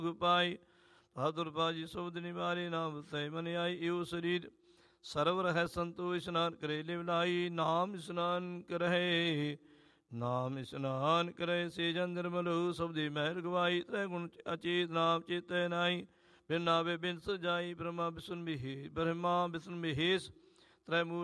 ਪਾਈ ਬਹਾਦਰ ਬਾਜੀ ਸੁਬਦ ਨਿਵਾਰੇ ਨਾਮ ਤੈ ਮਨ ਆਈ। ਇਹੋ ਸਰੀਰ ਸਰਵ ਰਹਿ ਸੰਤੋ ਇਸ਼ਨਾਨ ਕਰੇ ਲਿਵਲਾਈ। ਨਾਮ ਇਸ਼ਨਾਨ ਕਰਹਿ ਨਾਮ ਇਸ਼ਨਾਨ ਕਰੇ ਸੇ ਜਨ ਨਿਰਮਲੁ ਸਬਦੀ ਮਹਿਲ ਗਵਾਈ। ਤ੍ਰੈ ਗੁਣ ਅਚੇਤ ਨਾਮ ਚੇਤੈ ਨਾਈ ਬਿਨ ਨਾਵੇ ਬਿਨ ਸਜਾਈ। ਬ੍ਰਹਮਾ ਵਿਸ਼ਨ ਮਹੇਸ਼ ਤ੍ਰੈ ਮੂਰਤ